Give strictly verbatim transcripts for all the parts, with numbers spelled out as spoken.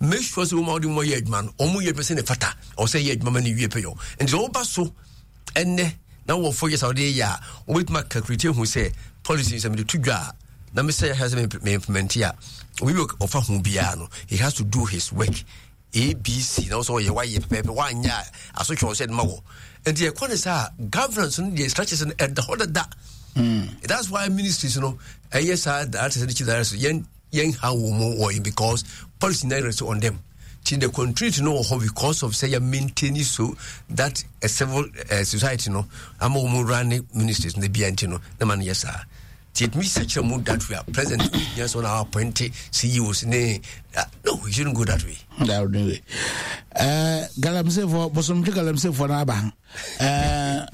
make sure say woman more yet man omo ye person e fata or say yet mama ni wie pe yo and the oba so enne na wo four years awde ya wait ma calculate who say policy is me to dwa na me say has me implement ya we work offer hu bia no he has to do his work A B C na so ye why ye pepe wanya aso twa said ma wo and the economy say governance the structures at the whole that mm. That's why ministries you know yes that is the that yen yen how more because policy is on them till they continue to know how because of say you maintaining so that a civil uh, society you know am more running ministries in the B N T you know the man yes sir it means such a mood that we are present yes on our point C E Os ne uh, no we shouldn't go that way that way uh galamse for bosom galamse for na ba uh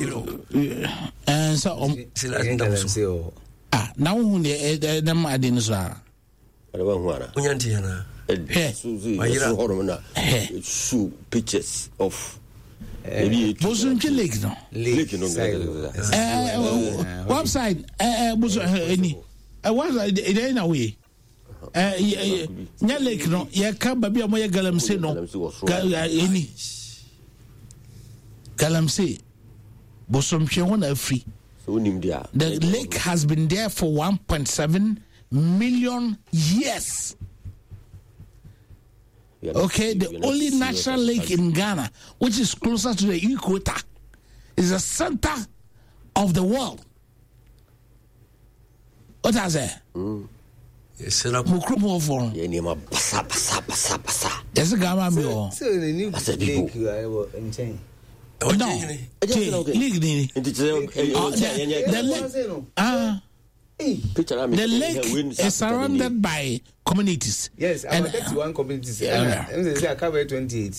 uh so ah now who ne dem adin so ah ada ba hu ana unyanti yana eh so hormona show pictures of bosom lake no lake no eh website eh bosom any eh what it ain't away eh nya lake no ya ka ba bia mo ya galamse no any galamse bosom hwe na free so nim dia the lake has been there for one point seven million years. Okay, the only natural lake in Ghana, which is closer to the equator, is the center of the world. What is it? Yes, sir. Mukrumo for. Yeah, name a basa basa basa basa. Yes, Gama Mio. So the new lake I will enjoy. Oh no, lake. The lake. Ah. The lake is surrounded by communities. Yes, about thirty-one communities. Yeah, I cover twenty-eight.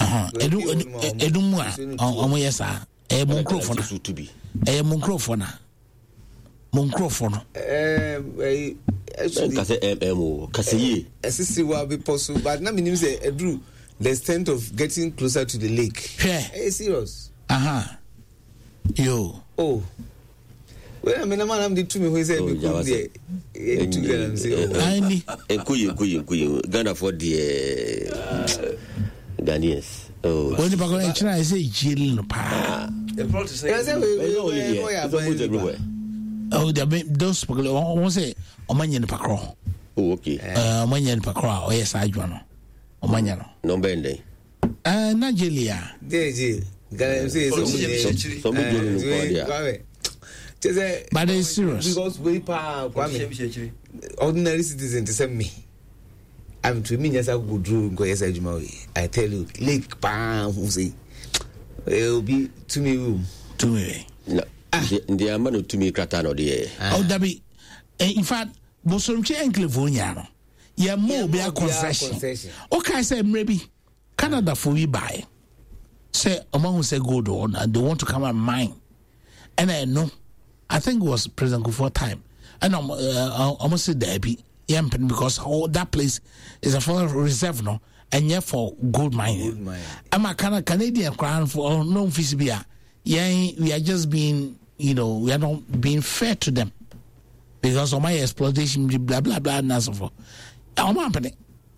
Edumwa, omo yesa. E microphone to be. E microphone. Microphone. Eh, actually, kase M M O, kase ye. Assisi will be possible, but na meaning say Edru the extent of getting closer to the lake. Yeah. Eh, serious. Aha. Yo. Oh. Well, I mean, I'm the two me who say because the two girls say, I need kuyi kuyi kuyi Ghana for the Ghanaians. Oh, when the background China say jail no pa. The protest say everywhere. Oh, the those people won't say omanya no pakro. Oh, okay. Uh, omanya no pakro. Oh yes, I do know. Omanya no. No bende. Uh, Nigeria. There jail. Ghana say so so so but it's serious because we pa ordinary citizen to send me. I'm to me yes I go do go yes I tell you lake pa who say it will be to me room to me no the amount to me krata no there oh dabi in fact bosomche enclavonia no ya mo be a concession okay say maybe Canada for we buy say among who say gold on and they want to come and mine and I know I think it was President Kufuor time. And I'm uh, almost said there be yamping because all that place is a full reserve no and yeah for gold mining. Gold mining. I'm a kind of Canadian crown for no fisibia. Yeah, we are just being, you know, we are not being fair to them because of my exploitation, blah blah blah, and so forth. I'm happening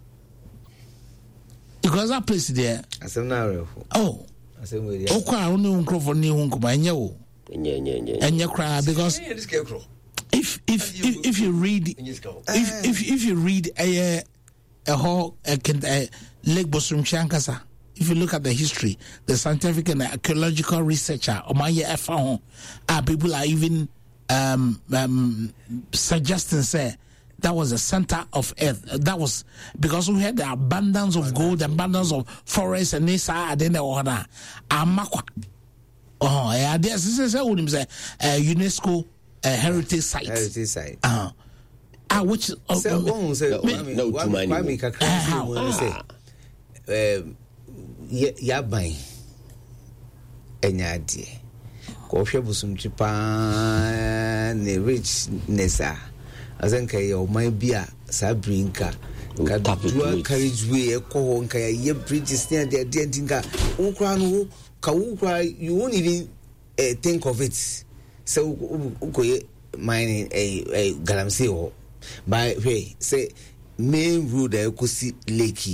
because that place there. Oh, oh, I don't know for new home. And you cry because if if if if you read if if if you read a a whole a Lake Bosum Chankasa, if you look at the history, the scientific and archaeological researcher Omaya Efahon, ah people are even um, um suggesting say that was the center of earth. That was because we had the abundance of gold, abundance of forests and this and then the order. Amakwa. Oh, yeah, this is a UNESCO uh, heritage site. Heritage site. Uh, ah, which uh, so, um, say, no, no, too many. Why make a say? Um, yeah, by any idea. Coffee busum chipa ne rich nessa. As in kay o my beer sabrinka. Kadua carriageway, a co kaya ye bridges near the dentinga. Ukrano. You won't even uh, think of it. So, mining a a galamsey or by way say main road I could see Lakey.